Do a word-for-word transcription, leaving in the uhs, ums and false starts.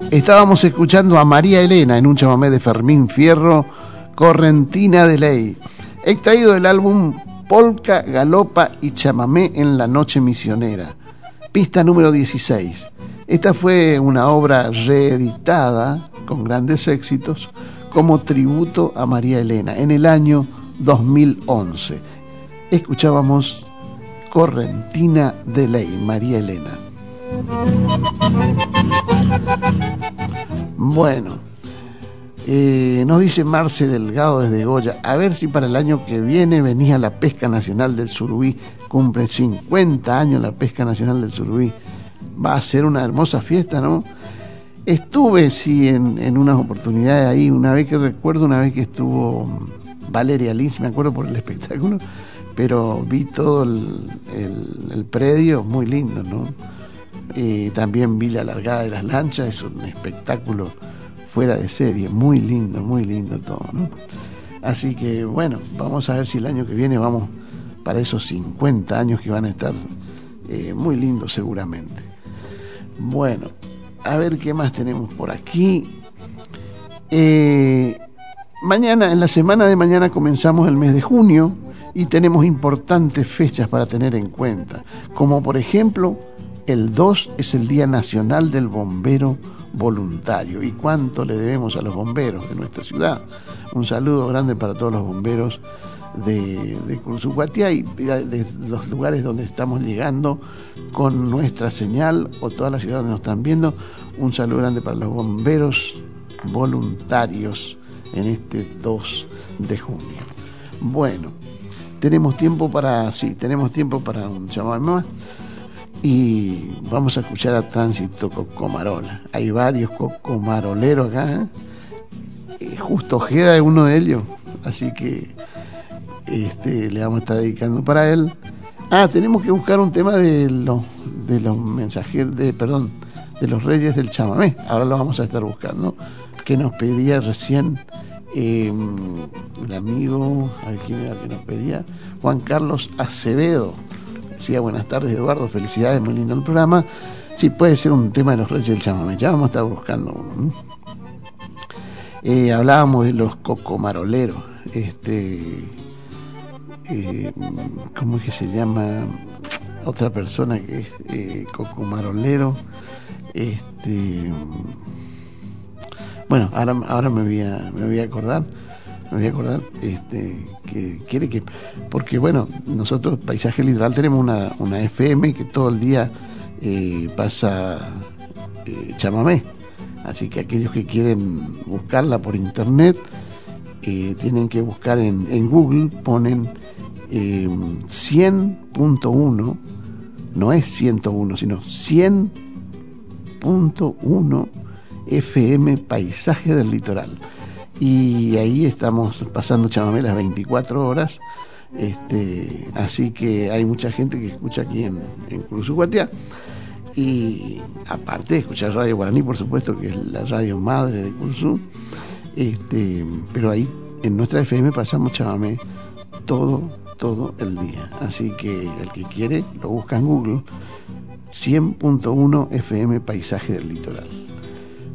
Estábamos escuchando a María Elena en un chamamé de Fermín Fierro, Correntina de Ley, extraído del álbum Polka, Galopa y Chamamé en la Noche Misionera, pista número dieciséis. Esta fue una obra reeditada con grandes éxitos como tributo a María Elena en el año dos mil once. Escuchábamos Correntina de Ley, María Elena. Bueno, eh, nos dice Marce Delgado desde Goya, a ver si para el año que viene venía la Pesca Nacional del Surubí, cumple cincuenta años la Pesca Nacional del Surubí, va a ser una hermosa fiesta, ¿no? Estuve, sí, en, en unas oportunidades ahí, una vez que recuerdo, una vez que estuvo Valeria Lins, me acuerdo por el espectáculo, pero vi todo el, el, el predio, muy lindo, ¿no? Eh, también vi la largada de las lanchas, es un espectáculo fuera de serie, muy lindo, muy lindo todo, ¿no? Así que bueno, vamos a ver si el año que viene vamos para esos cincuenta años que van a estar eh, muy lindos seguramente. Bueno, a ver qué más tenemos por aquí. Eh, mañana, en la semana de mañana comenzamos el mes de junio y tenemos importantes fechas para tener en cuenta, como por ejemplo el dos es el Día Nacional del Bombero Voluntario. ¿Y cuánto le debemos a los bomberos de nuestra ciudad? Un saludo grande para todos los bomberos de, de Cursuguatiá y de los lugares donde estamos llegando con nuestra señal, o toda la ciudad donde nos están viendo. Un saludo grande para los bomberos voluntarios en este dos de junio. Bueno, tenemos tiempo para, sí, tenemos tiempo para un chamamé más. Y vamos a escuchar a Tránsito Cocomarola. Hay varios cocomaroleros acá, ¿eh? Justo Ojeda es uno de ellos, así que este, le vamos a estar dedicando para él. Ah, tenemos que buscar un tema de los de los mensajeros, de, perdón, de los Reyes del Chamamé. Ahora lo vamos a estar buscando, que nos pedía recién eh, el amigo, a ver quién era que nos pedía, Juan Carlos Acevedo. Decía, buenas tardes Eduardo, felicidades, muy lindo el programa. Sí, puede ser un tema de los Reyes del Chamamé, ya vamos a estar buscando uno. Eh, hablábamos de los cocomaroleros, este, eh, ¿cómo es que se llama otra persona que es eh, cocomarolero? Este, bueno, ahora, ahora me voy a, me voy a acordar. Me voy a acordar este, que quiere que, porque bueno, nosotros Paisaje Litoral tenemos una, una F M que todo el día eh, pasa eh, chamamé, así que aquellos que quieren buscarla por internet eh, tienen que buscar en, en Google, ponen eh, cien punto uno, no es ciento uno, sino cien punto uno F M Paisaje del Litoral. Y ahí estamos pasando chamamé las veinticuatro horas, este, así que hay mucha gente que escucha aquí en, en Cursuguatiá, y aparte de escuchar Radio Guaraní, por supuesto, que es la radio madre de Cursú, este, pero ahí en nuestra F M pasamos chamamé todo, todo el día, así que el que quiere lo busca en Google, cien punto uno F M Paisaje del Litoral.